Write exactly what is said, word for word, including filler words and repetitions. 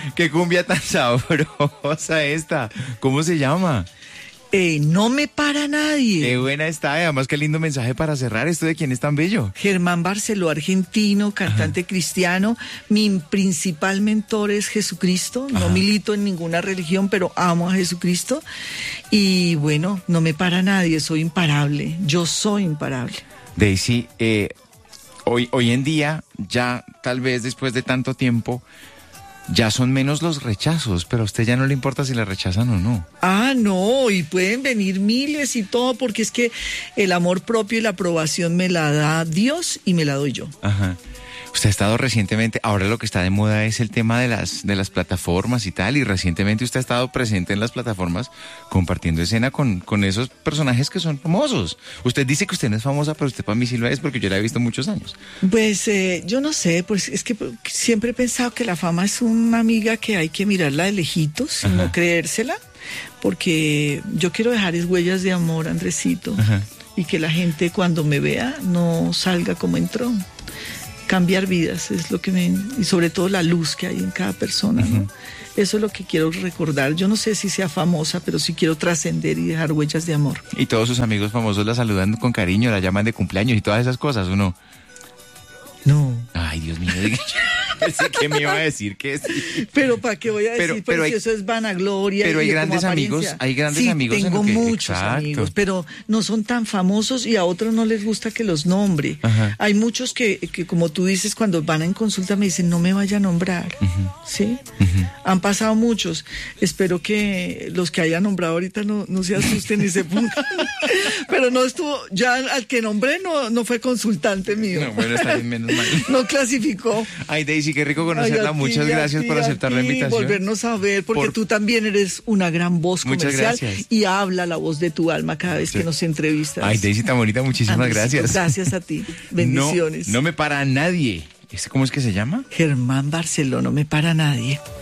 Qué cumbia tan sabrosa esta. ¿Cómo se llama? Eh, no me para nadie. Qué buena está, además qué lindo mensaje para cerrar esto de quién es tan bello. Germán Barceló, argentino, cantante Ajá. cristiano. Mi principal mentor es Jesucristo. Ajá. No milito en ninguna religión, pero amo a Jesucristo. Y bueno, no me para nadie, soy imparable. Yo soy imparable. Daisy, eh, hoy, hoy en día, ya tal vez después de tanto tiempo, ya son menos los rechazos, pero a usted ya no le importa si le rechazan o no. Ah, no, y pueden venir miles y todo, porque es que el amor propio y la aprobación me la da Dios y me la doy yo. Ajá. Usted ha estado recientemente, ahora lo que está de moda es el tema de las, de las plataformas y tal, y recientemente usted ha estado presente en las plataformas compartiendo escena con, con esos personajes que son famosos. Usted dice que usted no es famosa, pero usted para mí sí lo es porque yo la he visto muchos años. Pues eh, yo no sé, pues es que siempre he pensado que la fama es una amiga que hay que mirarla de lejitos y Ajá. no creérsela, porque yo quiero dejar es huellas de amor, Andresito, Ajá. y que la gente cuando me vea no salga como entró. Cambiar vidas es lo que me... y sobre todo la luz que hay en cada persona, ¿no? Uh-huh. Eso es lo que quiero recordar. Yo no sé si sea famosa, pero sí quiero trascender y dejar huellas de amor. Y todos sus amigos famosos la saludan con cariño, la llaman de cumpleaños y todas esas cosas, ¿o no? No. Ay, Dios mío, pensé que me iba a decir que sí. Pero ¿para qué voy a decir? Pero, pero hay, si eso es vanagloria. Pero hay y grandes amigos, hay grandes sí, amigos. tengo en lo que, muchos exacto. amigos, pero no son tan famosos y a otros no les gusta que los nombre. Ajá. Hay muchos que, que, como tú dices, cuando van en consulta me dicen, no me vaya a nombrar. Uh-huh. ¿Sí? Uh-huh. Han pasado muchos. Espero que los que haya nombrado ahorita no, no se asusten y se pongan. Pero no estuvo, ya al que nombré no, no fue consultante mío. No, bueno, está bien, menos mal. No clasificó. Ay, Daisy, qué rico conocerla. Ay, ti, Muchas gracias ti, por aceptar la invitación. Volvernos a ver, porque por... tú también eres una gran voz Muchas comercial. Gracias. Y habla la voz de tu alma cada vez sí. que nos entrevistas. Ay, Daisy, tan bonita, muchísimas Andresito, gracias. Gracias a ti. Bendiciones. No, no me para nadie. ¿Cómo es que se llama? Germán Barceló, no me para nadie.